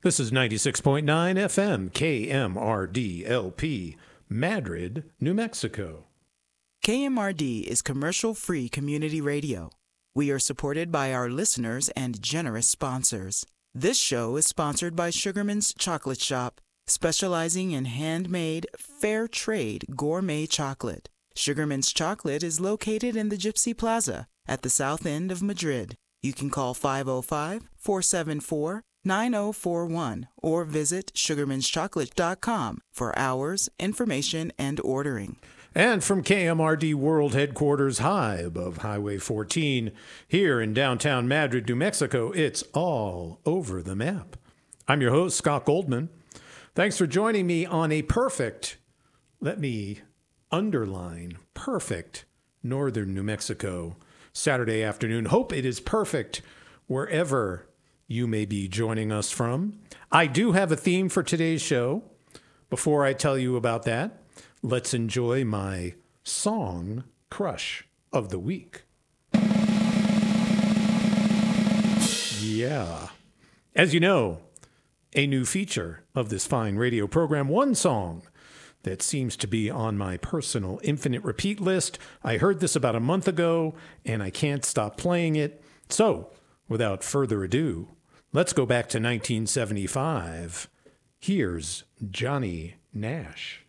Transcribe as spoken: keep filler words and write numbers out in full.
This is ninety-six point nine F M, K M R D L P, Madrid, New Mexico. K M R D is commercial-free community radio. We are supported by our listeners and generous sponsors. This show is sponsored by Sugarman's Chocolate Shop, specializing in handmade, fair trade gourmet chocolate. Sugarman's Chocolate is located in the Gypsy Plaza at the south end of Madrid. You can call five oh five, four seven four, nine oh four one or visit sugarmans chocolate dot com for hours, information, and ordering. And from K M R D World Headquarters high above Highway fourteen, here in downtown Madrid, New Mexico, it's all over the map. I'm your host, Scott Goldman. Thanks for joining me on a perfect, let me underline, perfect northern New Mexico Saturday afternoon. Hope it is perfect wherever you may be joining us from. I do have a theme for today's show. Before I tell you about that, let's enjoy my song crush of the week. Yeah. As you know, a new feature of this fine radio program, one song that seems to be on my personal infinite repeat list. I heard this about a month ago, and I can't stop playing it. So, without further ado, let's go back to nineteen seventy-five. Here's Johnny Nash.